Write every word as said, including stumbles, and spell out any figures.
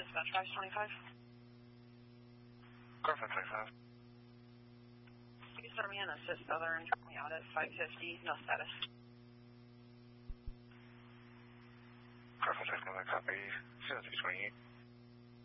Dispatch five twenty-five. Garfield twenty-five. You start me in assist Southern, drop me out at five fifty, no status. Garfield twenty-five, copy. zero three twenty-eight.